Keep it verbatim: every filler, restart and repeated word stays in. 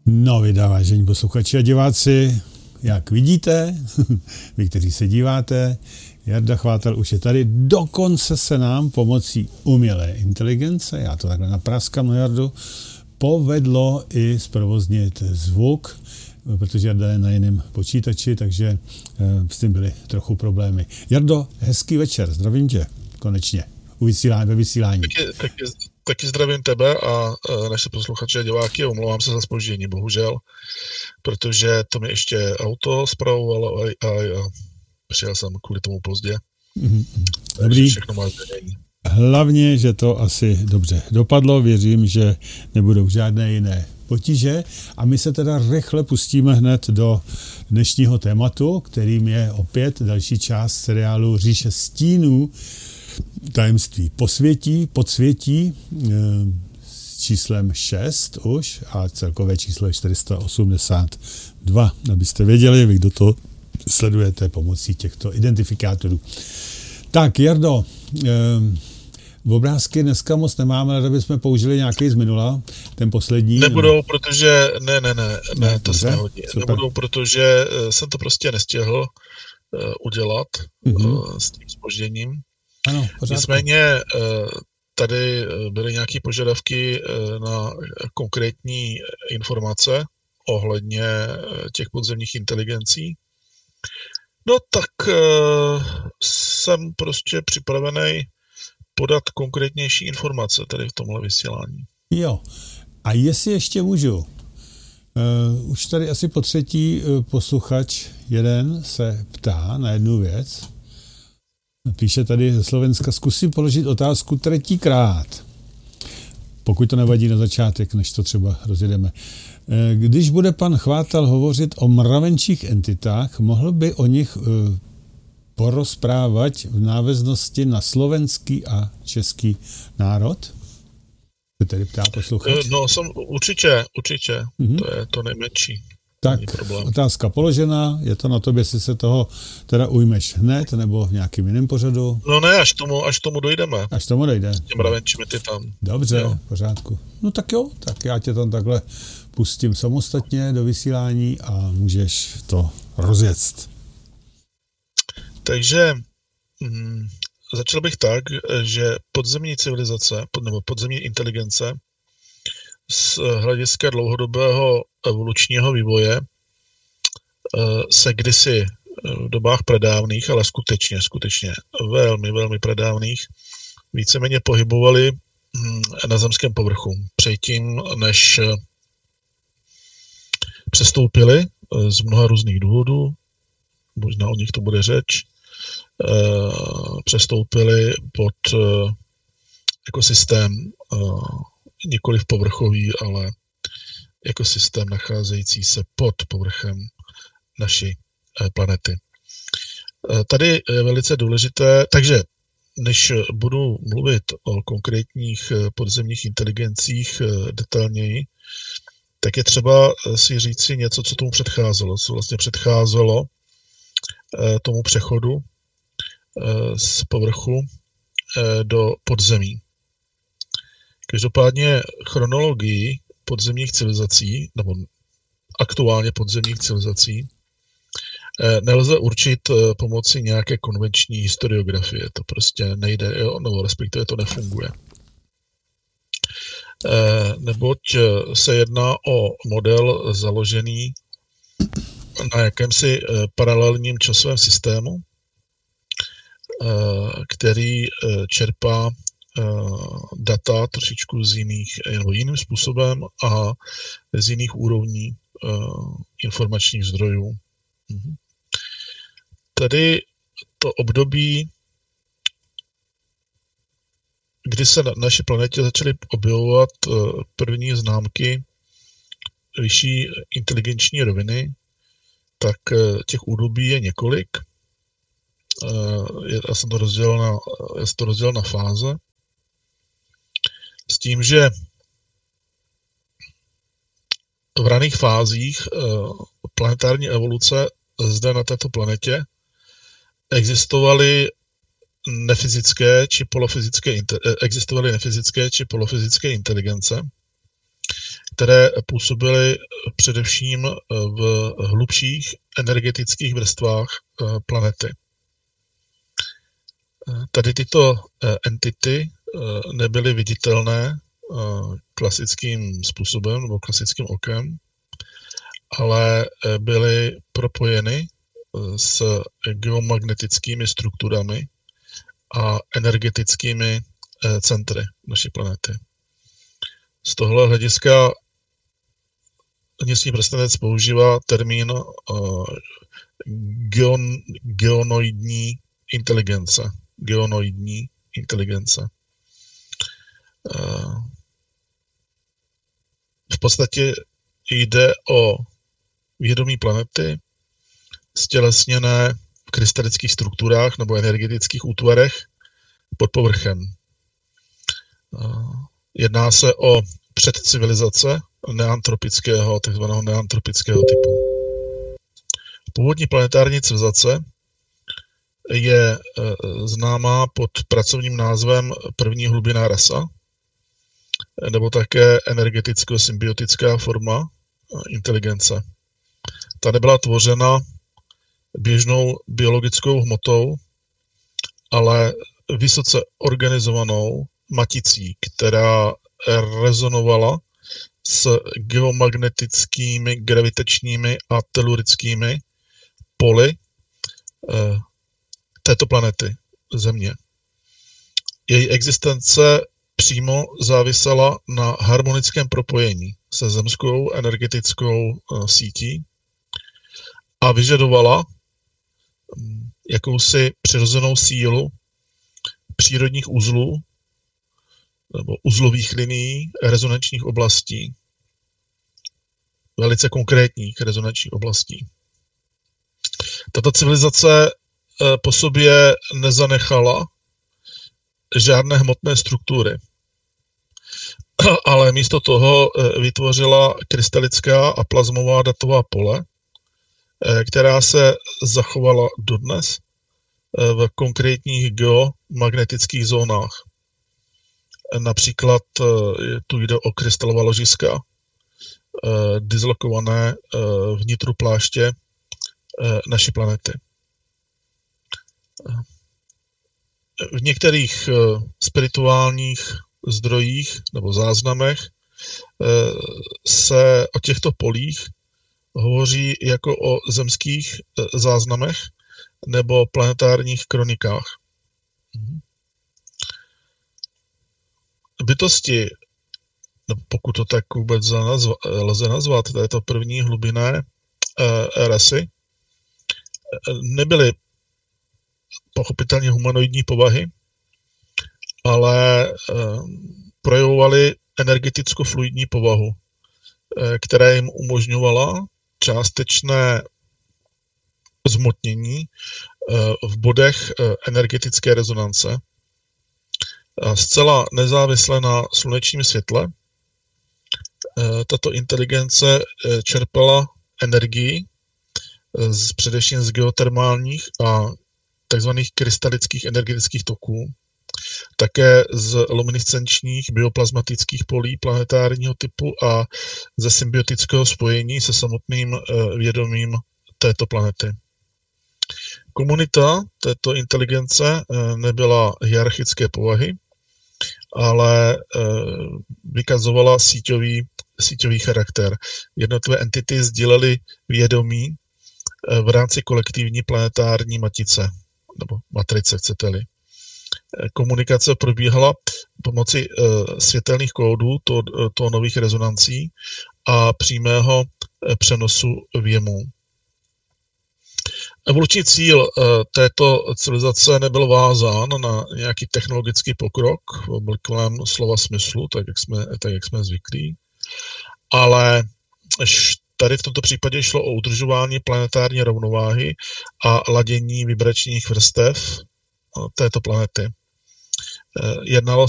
No, vydá, vážení posluchači a diváci, jak vidíte, vy, kteří se díváte, Jarda Chvátal už je tady, dokonce se nám pomocí umělé inteligence, já to takhle napraskám na Jardu, povedlo i zprovoznit zvuk, protože Jarda je na jiném počítači, takže s tím byly trochu problémy. Jardo, hezký večer, zdravím tě, konečně, u vysílání, ve vysílání. Taky, taky, taky zdravím tebe a naše posluchače a diváky, omlouvám se za zpoždění, bohužel, protože to mi ještě auto zpravovalo a, a, a přijel jsem kvůli tomu pozdě. Mm-hmm. Dobrý. Všechno má změnění. Hlavně, že to asi dobře dopadlo, věřím, že nebudou žádné jiné potíže a my se teda rychle pustíme hned do dnešního tématu, kterým je opět další část seriálu Říše stínů, tajemství posvětí, podsvětí s číslem šest už a celkové číslo je čtyři sta osmdesát dva, abyste věděli, vy kdo to sledujete pomocí těchto identifikátorů. Tak, Jardo, v obrázky dneska moc nemáme, ale aby jsme použili nějaký z minula, ten poslední. Nebudou, protože, ne, ne, ne, ne, ne to se nehodí. Nebudou, protože jsem to prostě nestihl uh, udělat mm-hmm. uh, s tím zpožděním. Ano, pořádku. Nicméně uh, tady byly nějaké požadavky uh, na konkrétní informace ohledně uh, těch podzemních inteligencí. No tak uh, jsem prostě připravený podat konkrétnější informace tady v tomhle vysílání. Jo, a jestli ještě můžu, uh, už tady asi po třetí uh, posluchač jeden se ptá na jednu věc. Píše tady ze Slovenska, zkusím položit otázku třetíkrát, pokud to nevadí na začátek, než to třeba rozjedeme. Uh, když bude pan Chvátal hovořit o mravenčích entitách, mohl by o nich uh, porozprávat v náveznosti na slovenský a český národ? Se tedy ptá posluchač. No, jsem, určitě, určitě. Mm-hmm. To je to nejmenší. Tak, otázka položená. Je to na tobě, jestli se toho teda ujmeš hned, nebo v nějakým jiném pořadu? No ne, až tomu, až tomu dojdeme. Až tomu dojde. S těm mravenčími ty tam. Dobře, jo. V pořádku. No tak jo, tak já tě tam takhle pustím samostatně do vysílání a můžeš to rozjet. Takže hm, začal bych tak, že podzemní civilizace, nebo podzemní inteligence z hlediska dlouhodobého evolučního vývoje se kdysi v dobách pradávných, ale skutečně, skutečně velmi, velmi pradávných, víceméně pohybovali na zemském povrchu. Předtím, než přestoupili z mnoha různých důvodů, možná o nich to bude řeč, přestoupili pod ekosystém nikoliv povrchový, ale ekosystém nacházející se pod povrchem naší planety. Tady je velice důležité, takže než budu mluvit o konkrétních podzemních inteligencích detailněji, tak je třeba si říci něco, co tomu předcházelo, co vlastně předcházelo tomu přechodu z povrchu do podzemí. Každopádně chronologii podzemních civilizací, nebo aktuálně podzemních civilizací, nelze určit pomocí nějaké konvenční historiografie. To prostě nejde, jo, nebo respektive to nefunguje. Neboť se jedná o model založený na jakémsi paralelním časovém systému, který čerpá data trošičku z jiných, nebo jiným způsobem a z jiných úrovní informačních zdrojů. Tady to období, kdy se na naší planetě začaly objevovat první známky vyšší inteligenční roviny, tak těch údobí je několik. Já jsem to rozdělil na, já jsem to rozdělil na fáze. S tím, že v raných fázích planetární evoluce zde na této planetě existovaly nefyzické či polofyzické existovaly nefyzické či polofyzické inteligence, které působily především v hlubších energetických vrstvách planety. Tady tyto entity nebyly viditelné klasickým způsobem nebo klasickým okem, ale byly propojeny s geomagnetickými strukturami a energetickými centry naší planety. Z tohle hlediska městský prstenec používá termín geon, geonoidní inteligence. Geonoidní inteligence. V podstatě jde o vědomí planety stělesněné v krystalických strukturách nebo energetických útvarech pod povrchem. Jedná se o předcivilizace neantropického, takzvaného neantropického typu. Původní planetární civilizace je známá pod pracovním názvem první hlubinná rasa, nebo také energeticko-symbiotická forma inteligence. Ta nebyla tvořena běžnou biologickou hmotou, ale vysoce organizovanou maticí, která rezonovala s geomagnetickými, gravitačními a telurickými poly eh, této planety, Země. Její existence přímo závisela na harmonickém propojení se zemskou energetickou eh, sítí a vyžadovala hm, jakousi přirozenou sílu přírodních uzlů nebo uzlových linií rezonančních oblastí, velice konkrétních rezonančních oblastí. Tato civilizace po sobě nezanechala žádné hmotné struktury, ale místo toho vytvořila krystalická a plazmová datová pole, která se zachovala dodnes v konkrétních geomagnetických zónách. Například tu jde o krystalová ložiska, dislokované v nitru pláště naší planety. V některých spirituálních zdrojích nebo záznamech se o těchto polích hovoří jako o zemských záznamech nebo planetárních kronikách. Bytosti, pokud to tak vůbec lze nazvat, této první hlubinné rasy, nebyly pochopitelně humanoidní povahy, ale projevovaly energeticko-fluidní povahu, která jim umožňovala částečné zhmotnění v bodech energetické rezonance. Zcela nezávisle na slunečním světle tato inteligence čerpala energii z, především z geotermálních a takzvaných krystalických energetických toků, také z luminescenčních bioplazmatických polí planetárního typu a ze symbiotického spojení se samotným vědomím této planety. Komunita této inteligence nebyla hierarchické povahy, ale vykazovala síťový, síťový charakter. Jednotlivé entity sdílely vědomí v rámci kolektivní planetární matice, nebo matrice, chcete-li. Komunikace probíhala pomocí světelných kódů, to, tónových rezonancí a přímého přenosu věmů. Evoluční cíl této civilizace nebyl vázán na nějaký technologický pokrok v obvyklém slova smyslu, tak jak jsme, tak jak jsme zvyklí, ale tady v tomto případě šlo o udržování planetární rovnováhy a ladění vibračních vrstev této planety. Jednalo